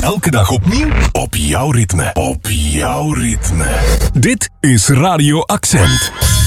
Elke dag opnieuw op jouw ritme. Op jouw ritme. Dit is Radio Accent.